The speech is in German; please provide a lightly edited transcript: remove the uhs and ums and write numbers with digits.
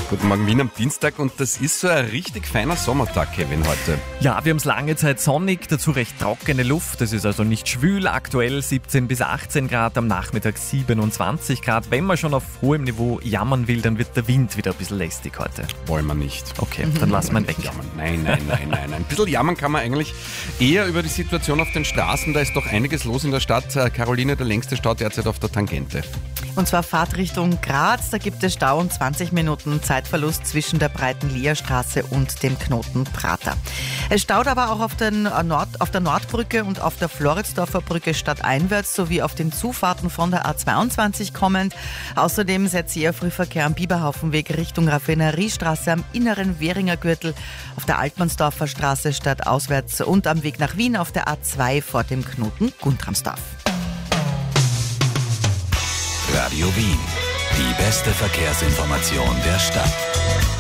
Guten Morgen Wien am Dienstag und das ist so ein richtig feiner Sommertag, Kevin, heute. Ja, wir haben es lange Zeit sonnig, dazu recht trockene Luft. Es ist also nicht schwül, aktuell 17 bis 18 Grad, am Nachmittag 27 Grad. Wenn man schon auf hohem Niveau jammern will, dann wird der Wind wieder ein bisschen lästig heute. Wollen wir nicht. Okay, dann lassen wir ihn weg. Nein. Ein bisschen jammern kann man eigentlich eher über die Situation auf den Straßen. Da ist doch einiges los in der Stadt. Caroline, der längste Stau derzeit auf der Tangente. Und zwar Fahrtrichtung Graz, da gibt es Stau und 20 Minuten Zeitverlust zwischen der breiten Leerstraße und dem Knoten Prater. Es staut aber auch auf der Nordbrücke und auf der Floridsdorfer Brücke stadteinwärts sowie auf den Zufahrten von der A22 kommend. Außerdem setzt sehr Frühverkehr am Biberhaufenweg Richtung Raffineriestraße am inneren Währinger Gürtel, auf der Altmannsdorfer Straße stadtauswärts und am Weg nach Wien auf der A2 vor dem Knoten Guntramsdorf. Radio Wien, die beste Verkehrsinformation der Stadt.